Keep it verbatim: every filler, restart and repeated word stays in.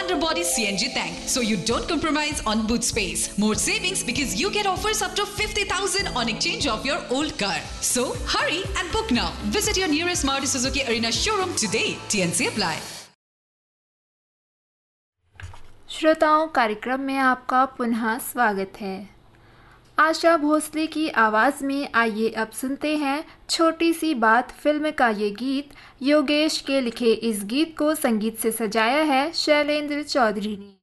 underbody C N G tank, so you don't compromise on boot space. More savings because you get offers up to fifty thousand on exchange of your old car. So hurry and book now. Visit your nearest Maruti Suzuki Arena showroom today. T N C apply. श्रोताओं, कार्यक्रम में आपका पुनः स्वागत है। आशा भोसले की आवाज़ में आइए अब सुनते हैं छोटी सी बात फिल्म का ये गीत। योगेश के लिखे इस गीत को संगीत से सजाया है शैलेंद्र चौधरी ने।